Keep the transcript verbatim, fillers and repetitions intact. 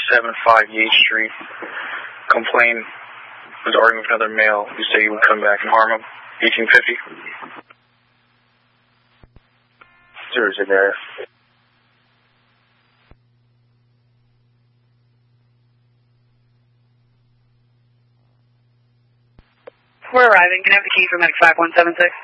seven five Yates Street. Complained, was arguing with another male. You say you would come back and harm him. eighteen fifty. Zero's in there. We're arriving. Can I have the key for medic five one seven six?